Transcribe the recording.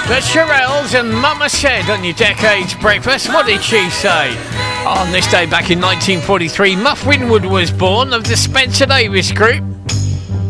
The Shirelles and Mama Said on your Decades Breakfast. What did she say? On this day back in 1943, Muff Winwood was born of the Spencer Davis Group.